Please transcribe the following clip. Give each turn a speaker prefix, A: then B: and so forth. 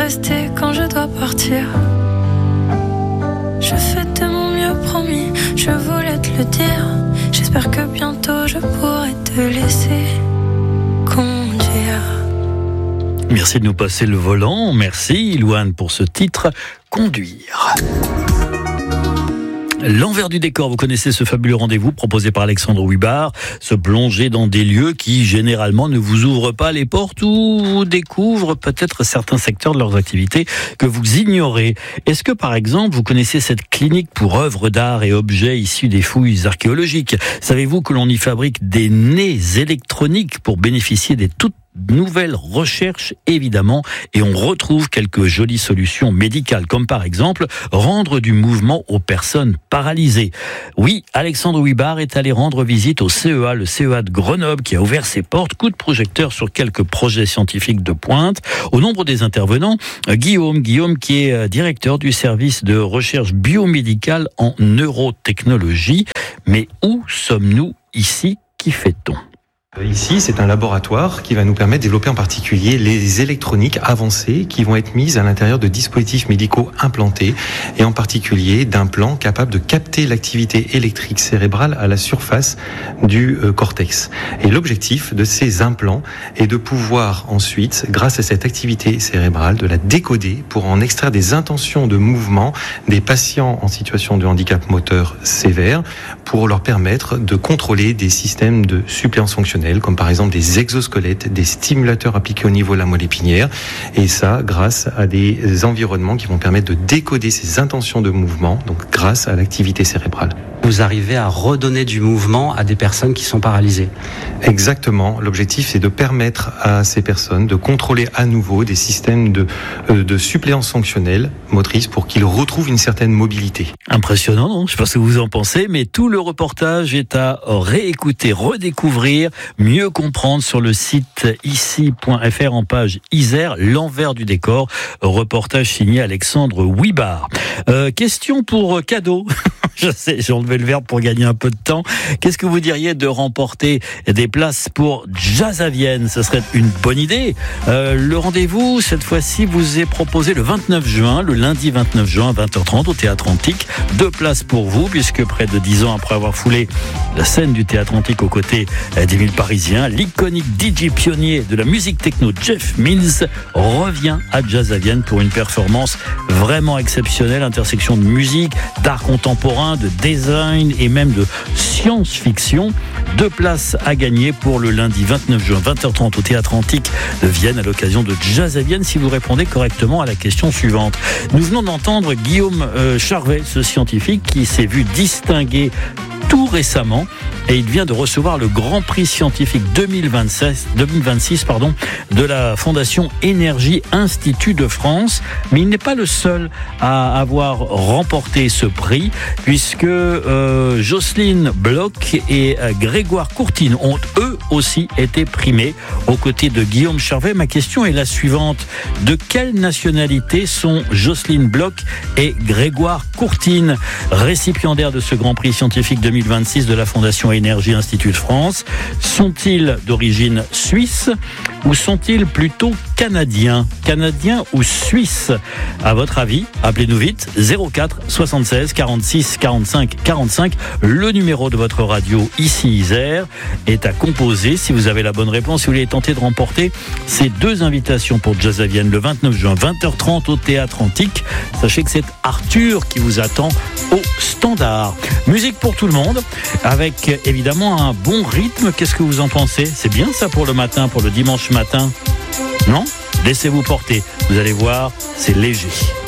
A: rester quand je dois partir. Je fais de mon mieux, promis, je voulais te le dire. J'espère que bientôt je pourrai te laisser conduire.
B: Merci de nous passer le volant. Merci Louane pour ce titre, Conduire. L'envers du décor, vous connaissez ce fabuleux rendez-vous proposé par Alexandre Huybard, se plonger dans des lieux qui généralement ne vous ouvrent pas les portes ou découvrent peut-être certains secteurs de leurs activités que vous ignorez. Est-ce que par exemple vous connaissez cette clinique pour œuvres d'art et objets issus des fouilles archéologiques ? Savez-vous que l'on y fabrique des nez électroniques pour bénéficier des toutes nouvelles recherches évidemment, et on retrouve quelques jolies solutions médicales comme par exemple rendre du mouvement aux personnes paralysées. Oui, Alexandre Huybard est allé rendre visite au CEA, le CEA de Grenoble qui a ouvert ses portes, coup de projecteur sur quelques projets scientifiques de pointe. Au nombre des intervenants, Guillaume qui est directeur du service de recherche biomédicale en neurotechnologie. Mais où sommes-nous ici ? Qui fait-on ?
C: Ici, c'est un laboratoire qui va nous permettre de développer en particulier les électroniques avancées qui vont être mises à l'intérieur de dispositifs médicaux implantés et en particulier d'implants capables de capter l'activité électrique cérébrale à la surface du cortex. Et l'objectif de ces implants est de pouvoir ensuite, grâce à cette activité cérébrale, de la décoder pour en extraire des intentions de mouvement des patients en situation de handicap moteur sévère pour leur permettre de contrôler des systèmes de suppléance fonctionnelle comme par exemple des exosquelettes, des stimulateurs appliqués au niveau de la moelle épinière, et ça grâce à des environnements qui vont permettre de décoder ces intentions de mouvement, donc grâce à l'activité cérébrale.
D: Vous arrivez à redonner du mouvement à des personnes qui sont paralysées.
C: Exactement. L'objectif, c'est de permettre à ces personnes de contrôler à nouveau des systèmes de suppléance fonctionnelle motrice pour qu'ils retrouvent une certaine mobilité.
B: Impressionnant, non ? Je ne sais pas ce que vous en pensez, mais tout le reportage est à réécouter, redécouvrir, mieux comprendre sur le site ici.fr en page Isère, l'envers du décor. Reportage signé Alexandre Huybard. Question pour cadeau. Je sais, j'ai enlevé le verbe pour gagner un peu de temps. Qu'est-ce que vous diriez de remporter des places pour Jazz à Vienne ? Ce serait une bonne idée. Le rendez-vous, cette fois-ci, vous est proposé le 29 juin, le lundi 29 juin à 20h30 au Théâtre Antique. 2 places pour vous, puisque près de 10 ans après avoir foulé la scène du Théâtre Antique aux côtés d'Émile Parisien, l'iconique DJ pionnier de la musique techno Jeff Mills revient à Jazz à Vienne pour une performance vraiment exceptionnelle, intersection de musique, d'art contemporain, de design et même de science-fiction. 2 places à gagner pour le lundi 29 juin 20h30 au Théâtre Antique de Vienne à l'occasion de Jazz à Vienne si vous répondez correctement à la question suivante. Nous venons d'entendre Guillaume Charvet, ce scientifique qui s'est vu distinguer tout récemment et il vient de recevoir le Grand Prix scientifique 2026 de la Fondation Énergie Institut de France. Mais il n'est pas le seul à avoir remporté ce prix puisque Jocelyne Bloch et Grégoire Courtine ont eux aussi été primés aux côtés de Guillaume Charvet. Ma question est la suivante. De quelle nationalité sont Jocelyne Bloch et Grégoire Courtine, récipiendaires de ce Grand Prix scientifique 2026 de la Fondation Énergie Institut de France? Sont-ils d'origine suisse ou sont-ils plutôt canadiens ou suisses? À votre avis, appelez-nous vite 04 76 46 45 45. Le numéro de votre radio ici Isère est à composer si vous avez la bonne réponse. Si vous voulez tenter de remporter ces 2 invitations pour Jazz à Vienne le 29 juin 20h30 au Théâtre Antique, sachez que c'est Arthur qui vous attend au standard. Musique pour tout le monde avec évidemment un bon rythme. Qu'est-ce que vous en pensez? C'est bien ça pour le matin, pour le dimanche matin? Non? Laissez-vous porter. Vous allez voir, c'est léger.